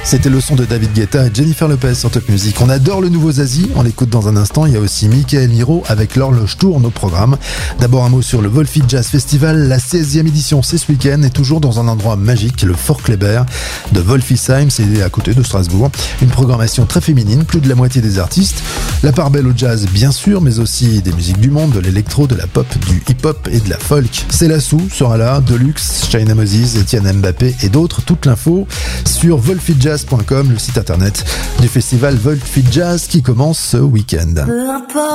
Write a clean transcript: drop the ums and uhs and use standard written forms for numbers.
C'était le son de David Guetta et Jennifer Lopez sur Top Music. On adore le nouveau Zazie, on l'écoute dans un instant. Il y a aussi Michael Miro avec l'horloge tourne au programme. D'abord un mot sur le Volfi Jazz Festival. La 16e édition, c'est ce week-end et toujours dans un endroit magique, le Fort Kléber de Wolfisheim, c'est à côté de Strasbourg. Une programmation très féminine, plus de la moitié des artistes. La part belle au jazz, bien sûr, mais aussi des musiques du monde, de l'électro, de la pop, du hip-hop et de la folk. Célassou sera là, Deluxe, China Moses, Etienne Mbappé et d'autres. Toute l'info sur wolfijazz.com, le site internet du festival Volfi Jazz qui commence ce week-end.